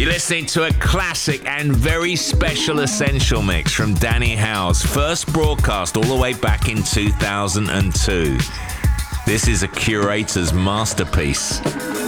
You're listening to a classic and very special Essential mix from Danny Howes, first broadcast all the way back in 2002. This is a curator's masterpiece.